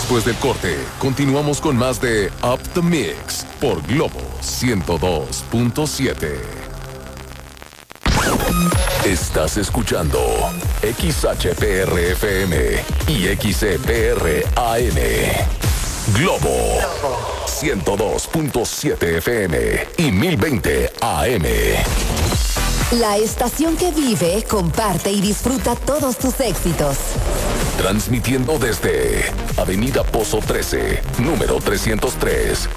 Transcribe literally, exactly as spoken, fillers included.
Después del corte, continuamos con más de Up the Mix por Globo ciento dos punto siete. Estás escuchando X H P R F M y X E P R A M. Globo ciento dos punto siete F M y mil veinte A M. La estación que vive, comparte y disfruta todos tus éxitos. Transmitiendo desde Avenida Pozo trece, número trescientos tres,